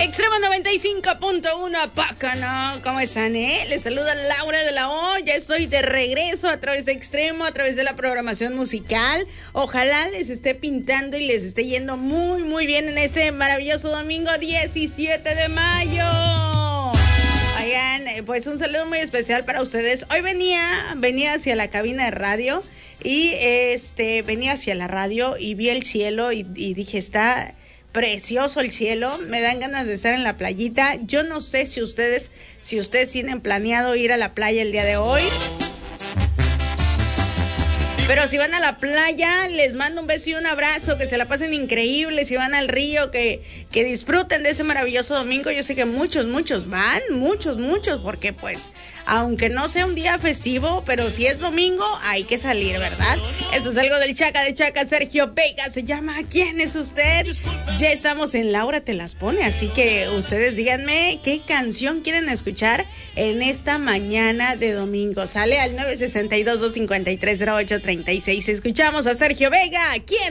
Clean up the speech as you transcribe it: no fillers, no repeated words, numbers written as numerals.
Extremo 95.1, poco, ¿no? ¿Cómo están, Les saluda Laura de la O. Ya estoy de regreso a través de Extremo, a través de la programación musical. Ojalá les esté pintando y les esté yendo muy, muy bien en ese maravilloso domingo 17 de mayo. Oigan, pues un saludo muy especial para ustedes. Hoy venía hacia la cabina de radio y venía hacia la radio y vi el cielo y dije, está precioso el cielo, me dan ganas de estar en la playita. Yo no sé si ustedes tienen planeado ir a la playa el día de hoy, pero si van a la playa, les mando un beso y un abrazo, que se la pasen increíble. Si van al río, que disfruten de ese maravilloso domingo. Yo sé que muchos van, muchos, porque pues, aunque no sea un día festivo, pero si es domingo, hay que salir, ¿verdad? Eso es algo del Chaca de Chaca, Sergio Vega, se llama ¿Quién es usted? Ya estamos en Laura Te Las Pone, así que ustedes díganme qué canción quieren escuchar en esta mañana de domingo. Sale al 962-253-0836. Escuchamos a Sergio Vega, ¿Quién